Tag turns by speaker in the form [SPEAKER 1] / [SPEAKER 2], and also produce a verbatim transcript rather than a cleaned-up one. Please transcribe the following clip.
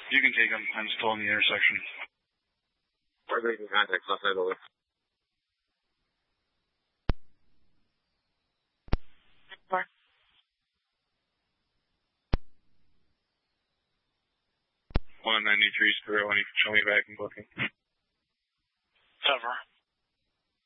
[SPEAKER 1] You can take him. I'm still in the intersection.
[SPEAKER 2] We're making contact. Left side over.
[SPEAKER 3] one ninety-three Square, when you can show me back in booking.
[SPEAKER 1] Cover.